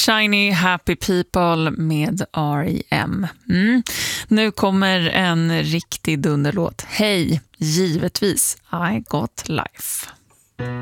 Shiny Happy People med R.E.M. Nu kommer en riktig dunderlåt. Hej, givetvis I Got Life.